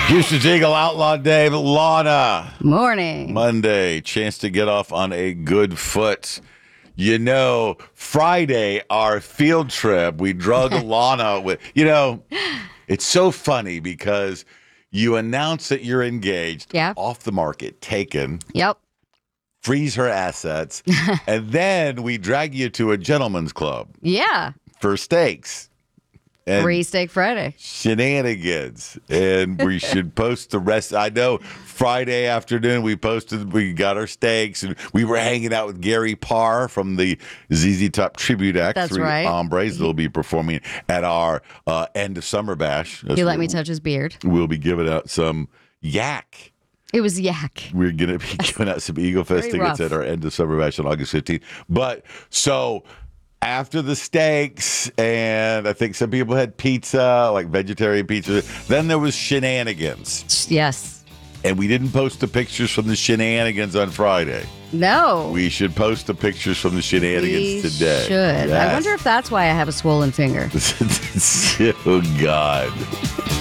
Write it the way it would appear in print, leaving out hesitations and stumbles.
Houston's Eagle Outlaw Dave, Lana. Morning. Monday, chance to get off on a good foot. You know, Friday, our field trip, we drug Lana with, it's so funny because you announce that you're engaged, Yeah. off the market, taken, Yep. freeze her assets, and then we drag you to a gentleman's club Yeah. for steaks. And Free Steak Friday. shenanigans, and we should post the rest. I know Friday afternoon we got our steaks, and we were hanging out with Gary Parr from the ZZ Top Tribute Act. That's 3 right. Hombres that'll be performing at our end of summer bash. He let me touch his beard. We'll be giving out some yak. It was yak. We're going to be giving out some Eagle Fest Very tickets rough. at our end of summer bash on August 15th. But so after the steaks, and I think some people had pizza, like vegetarian pizza, then there was shenanigans. Yes. And we didn't post the pictures from the shenanigans on Friday. No. We should post the pictures from the shenanigans We today. should. I Yes. wonder if that's why I have a swollen finger. Oh, God.